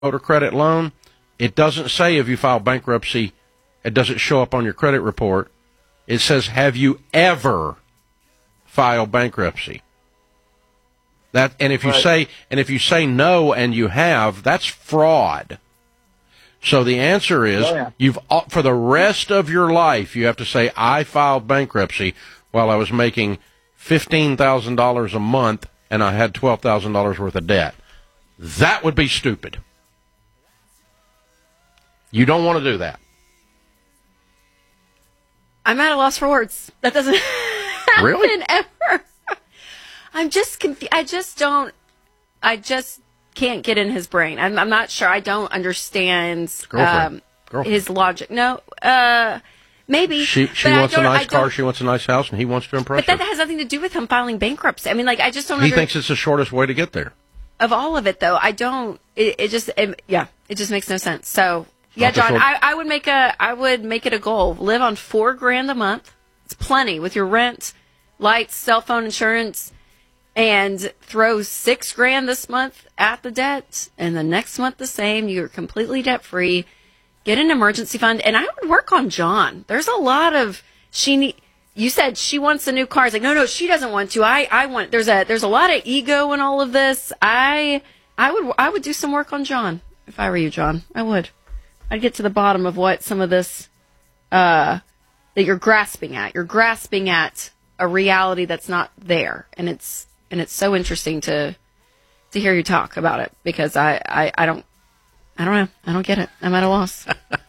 or credit loan, it doesn't say if you file bankruptcy, it doesn't show up on your credit report. It says, have you ever filed bankruptcy? And if you say no and you have, that's fraud. So the answer is, for the rest of your life, you have to say, I filed bankruptcy while I was making $15,000 a month and I had $12,000 worth of debt. That would be stupid. You don't want to do that. I'm at a loss for words. That doesn't happen ever. I'm just confused. I just can't get in his brain. I'm not sure. I don't understand Girlfriend. his logic. No, maybe. She wants a nice car, she wants a nice house, and he wants to impress her. But that has nothing to do with him filing bankruptcy. I mean, like, I just don't He thinks it's the shortest way to get there. Of all of it, though, I don't. It just makes no sense. So, yeah, John, I would make it a goal. Live on $4,000 a month. It's plenty with your rent, lights, cell phone insurance, and throw $6,000 this month at the debt, and the next month the same. You're completely debt free. Get an emergency fund, and I would work on John. There's a lot of You said she wants a new car. It's like, no, she doesn't want to. I want. There's a lot of ego in all of this. I would do some work on John if I were you, John. I would. I'd get to the bottom of what some of this that you're grasping at. You're grasping at a reality that's not there, and it's so interesting to hear you talk about it, because I don't know. I don't get it. I'm at a loss.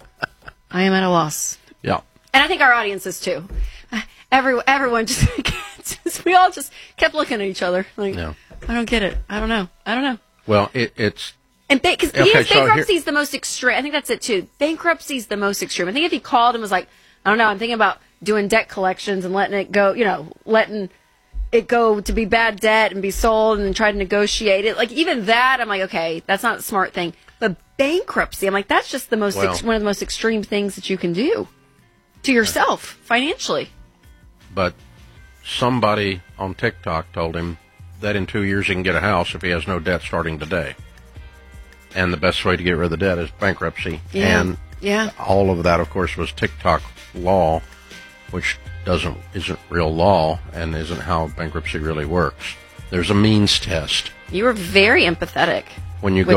I am at a loss. Yeah. And I think our audience is too. Everyone just we all just kept looking at each other like, I don't get it. I don't know. Well, it's because bankruptcy is the most extreme. I think that's it too. Bankruptcy is the most extreme. I think if he called and was like, I don't know, I'm thinking about doing debt collections and letting it go, letting it go to be bad debt and be sold, and then try to negotiate it. Like, even that, I'm like, okay, that's not the smart thing. But bankruptcy, I'm like, that's just the most one of the most extreme things that you can do to yourself financially. But somebody on TikTok told him that in 2 years he can get a house if he has no debt starting today. And the best way to get rid of the debt is bankruptcy. Yeah. And all of that, of course, was TikTok law, which isn't real law and isn't how bankruptcy really works. There's a means test. You were very empathetic. When you go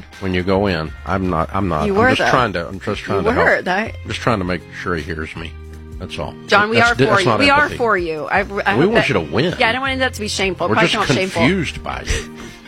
in, I'm not. You were, I'm just trying to help. I'm just trying to make sure he hears me. That's all. John, we are for you. We are for you. We want you to win. Yeah, I don't want that to be shameful. We're just confused by you.